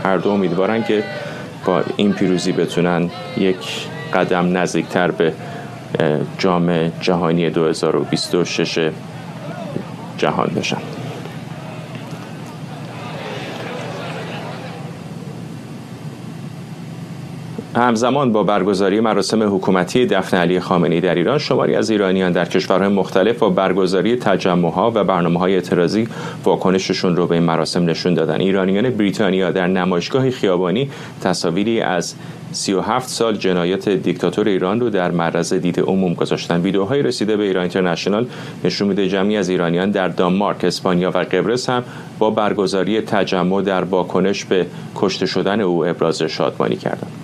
هر دو امیدوارن که با این پیروزی بتونن یک قدم نزدیکتر به جام جهانی 2026 جهان بشن. همزمان با برگزاری مراسم حکومتی دفن علی خامنه‌ای در ایران، شماری از ایرانیان در کشورهای مختلف با برگزاری تجمع‌ها و برنامه‌های اعتراضی واکنششون رو به این مراسم نشون دادن. ایرانیان بریتانیا در نمایشگاه خیابانی تصاویری از 37 سال جنایات دیکتاتور ایران رو در معرض دید عموم گذاشتن. ویدیوهای رسیده به ایران اینترنشنال نشون میده جمعی از ایرانیان در دانمارک، اسپانیا و قبرس هم با برگزاری تجمع در واکنش به کشته شدن او ابراز شادمانی کردند.